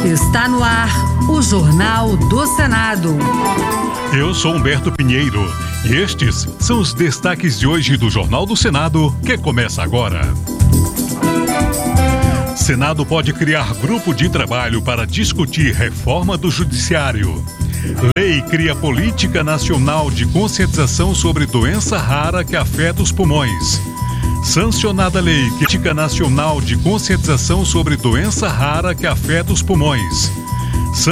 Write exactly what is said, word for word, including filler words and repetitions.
Está no ar o Jornal do Senado. Eu sou Humberto Pinheiro e estes são os destaques de hoje do Jornal do Senado, que começa agora. Senado pode criar grupo de trabalho para discutir reforma do Judiciário. Lei cria política nacional de conscientização sobre doença rara que afeta os pulmões. Sancionada lei política nacional de conscientização sobre doença rara que afeta os pulmões.